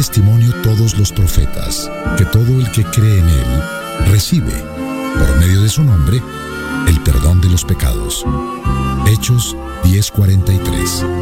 testimonio todos los profetas, que todo el que cree en Él recibe, por medio de su nombre, el perdón de los pecados. Hechos 10:43.